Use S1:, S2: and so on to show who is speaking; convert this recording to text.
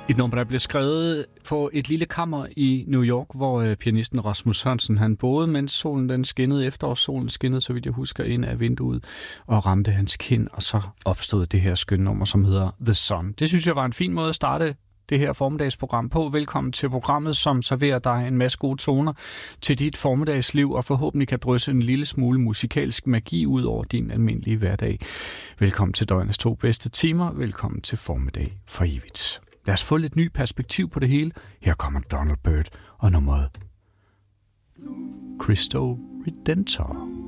S1: Et nummer, der blev skrevet på et lille kammer i New York, hvor pianisten Rasmus Hansen, han boede, mens solen den skinnede, efterårssolen skinnede, så vidt jeg husker, ind af vinduet og ramte hans kind, og så opstod det her skønne nummer, som hedder The Sun. Det synes jeg var en fin måde at starte det her formiddagsprogram på. Velkommen til programmet, som serverer dig en masse gode toner til dit formiddagsliv, og forhåbentlig kan drysse en lille smule musikalsk magi ud over din almindelige hverdag. Velkommen til døgnets 2 bedste timer. Velkommen til formiddag for evigt. Lad os få lidt ny perspektiv på det hele. Her kommer Donald Byrd og nummeret Cristo Redentor.